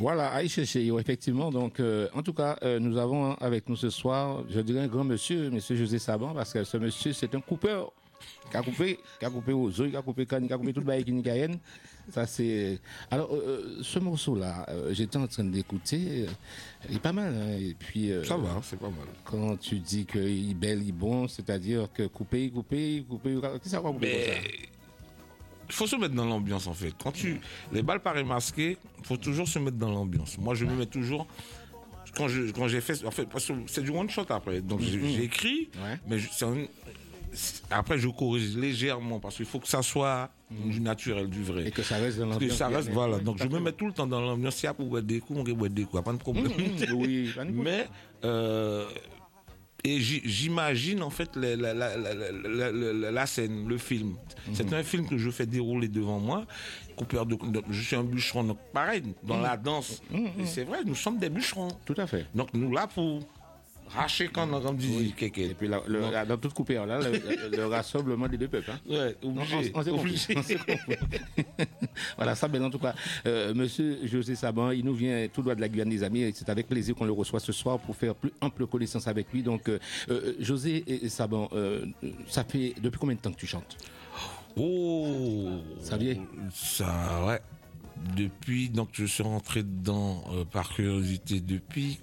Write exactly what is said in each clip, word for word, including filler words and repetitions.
Voilà, Aïcha Cheyo, effectivement. Donc, euh, en tout cas, euh, nous avons avec nous ce soir, je dirais un grand monsieur, monsieur José Saban, parce que ce monsieur, c'est un coupeur. Qui a coupé, qui a coupé aux œufs, qui a coupé canne, qui a coupé toute la Kinicaïenne. Ça, c'est. Alors, euh, ce morceau-là, euh, j'étais en train d'écouter, euh, il est pas mal. Hein, et puis. Euh, Ça va, c'est pas mal. Quand tu dis qu'il est bel, il est bon, c'est-à-dire que couper, couper, couper, qu'est-ce que ça va couper comme ça? Il faut se mettre dans l'ambiance en fait. Quand tu les balles paraissent masquées, il faut toujours se mettre dans l'ambiance. Moi, je me mets toujours quand je quand j'ai fait en fait parce que c'est du one shot après. Donc j'ai, j'ai écrit, Ouais. mais je, c'est un, après je corrige légèrement parce qu'il faut que ça soit du naturel, du vrai. Et que ça reste dans Parce que l'ambiance. ça reste bien, voilà. bien, Donc je me mets tout le temps dans l'ambiance. S'il y a pour boire des coups, on peut boire des coups, pas de problème. Mmh, oui, Mais euh, et j'imagine en fait la, la, la, la, la, la, la scène, le film. Mm-hmm. C'est un film que je fais dérouler devant moi. Coupeur de, de, je suis un bûcheron, donc pareil, dans mm-hmm. la danse. Mm-hmm. Et c'est vrai, nous sommes des bûcherons. Tout à fait. Donc nous là pour racher quand on comme dit oui. quelqu'un. Et puis la, le, la, dans toute coupure là, le, le, le rassemblement des deux peuples. Hein. Ouais, obligé. On, on, on obligé. On voilà, ça, ben en tout cas, euh, monsieur José Saban, il nous vient tout droit de la Guyane des Amis, et c'est avec plaisir qu'on le reçoit ce soir pour faire plus ample connaissance avec lui. Donc, euh, euh, José Saban, euh, ça fait depuis combien de temps que tu chantes? Oh, ça vient. Ça, ouais. Depuis, donc je suis rentré dedans euh, par curiosité depuis.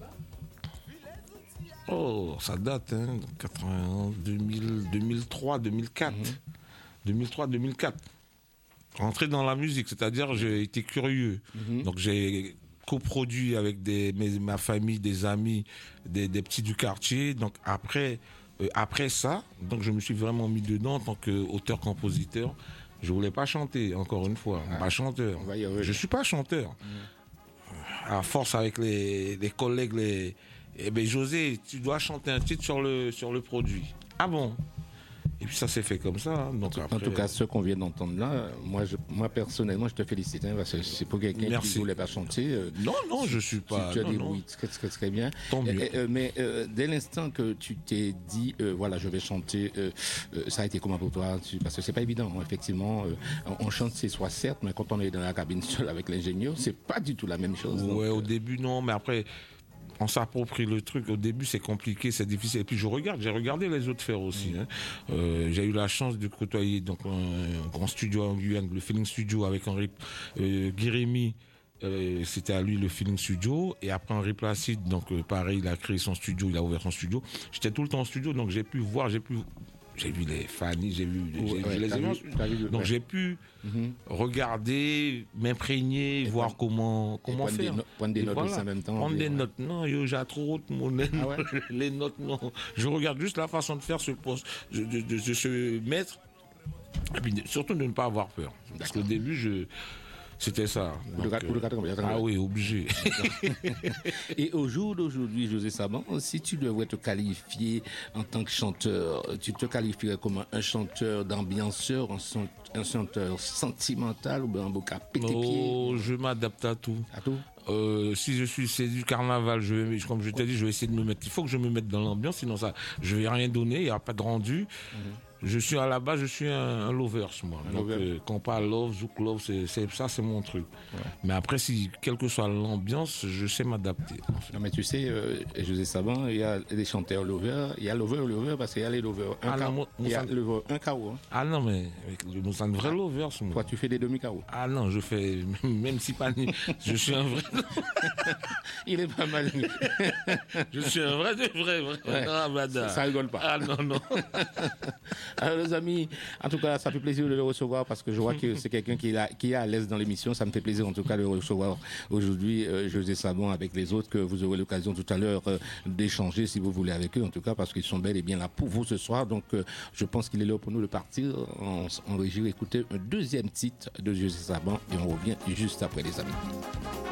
Oh, ça date, hein, quatre-vingt-onze, deux mille, deux mille trois, deux mille quatre. Mm-hmm. deux mille trois, deux mille quatre. Rentré dans la musique, c'est-à-dire j'ai été curieux. Mm-hmm. Donc j'ai coproduit avec des, mes, ma famille, des amis, des, des petits du quartier. Donc après, euh, après ça, donc je me suis vraiment mis dedans en tant qu'auteur-compositeur. Je voulais pas chanter, encore une fois, ah, pas chanteur. Je suis pas chanteur. Mm. À force avec les, les collègues, les eh bien, José, tu dois chanter un titre sur le, sur le produit. Ah bon? Et puis ça s'est fait comme ça. Hein. Donc après, en tout cas, ce qu'on vient d'entendre là, moi, je, moi personnellement, je te félicite. Hein, parce que c'est pour quelqu'un qui ne voulait pas chanter. Euh, non, non, je ne suis pas. Tu, tu as non, débrouillé très, très, très bien. Tant mieux. Et, euh, mais euh, dès l'instant que tu t'es dit, euh, voilà, je vais chanter, euh, euh, ça a été comment pour toi? tu, Parce que c'est pas évident, hein, effectivement. Euh, on chante c'est soit certes, mais quand on est dans la cabine seule avec l'ingénieur, c'est pas du tout la même chose. Ouais, donc, au euh... début, non, mais après. On s'approprie le truc. Au début, c'est compliqué, c'est difficile. Et puis, je regarde, j'ai regardé les autres faire aussi. Mmh. Hein. Euh, j'ai eu la chance de côtoyer donc, un grand studio en Guyane, le Feeling Studio, avec Henri euh, Guérémy. Euh, c'était à lui le Feeling Studio. Et après, Henri Placide, donc euh, pareil, il a créé son studio, il a ouvert son studio. J'étais tout le temps en studio, donc j'ai pu voir, j'ai pu. J'ai vu les Fanny, j'ai vu, j'ai ouais, vu les événements. Donc ouais. j'ai pu mm-hmm. regarder, m'imprégner, et voir prendre, comment, comment prendre faire. Des no- prendre des et notes voilà. aussi en même temps. Prendre des ouais. notes. Non, yo, j'ai trop haute mon ah ouais? Les notes, non. Je regarde juste la façon de faire ce poste, de, de, de, de se mettre. Et puis surtout de ne pas avoir peur. Parce qu'au début, je. C'était ça. Donc, euh, ah oui, obligé. Et au jour d'aujourd'hui, José Saban, si tu devrais te qualifier en tant que chanteur, tu te qualifierais comme un chanteur d'ambianceur, un chanteur sentimental ou bien un boca pété-pied? Oh, je m'adapte à tout. À tout? Euh, si je suis c'est du carnaval, je vais, comme je t'ai dit, je vais essayer de me mettre. Il faut que je me mette dans l'ambiance, sinon ça, je vais rien donner. Il n'y a pas de rendu. Mm-hmm. Je suis à la base, je suis un, un lovers, moi. Un Donc, lover. euh, quand on parle love, zouk love, c'est, c'est, ça, c'est mon truc. Ouais. Mais après, si, quelle que soit l'ambiance, je sais m'adapter. En fait. Non, mais tu sais, euh, José Saban, il y a des chanteurs lovers, il y a lover, lover, parce qu'il y a les lovers. Un ah, K O. Non, moi, il y a lover, un K O. Hein. Ah non, mais nous sommes vrais lovers, moi. Toi, tu fais des demi-K O. Ah non, je fais, même si pas, je suis un vrai. Il est pas mal. Je suis un vrai de vrai, vrai. Ouais. Ah, ça, ça rigole pas. Ah non, non. Alors, les amis, en tout cas, ça fait plaisir de le recevoir parce que je vois que c'est quelqu'un qui est, là, qui est à l'aise dans l'émission. Ça me fait plaisir, en tout cas, de le recevoir aujourd'hui, euh, José Saban, avec les autres, que vous aurez l'occasion tout à l'heure euh, d'échanger, si vous voulez, avec eux, en tout cas, parce qu'ils sont bel et bien là pour vous ce soir. Donc, euh, je pense qu'il est l'heure pour nous de partir en, en régie, écouter un deuxième titre de José Saban et on revient juste après, les amis.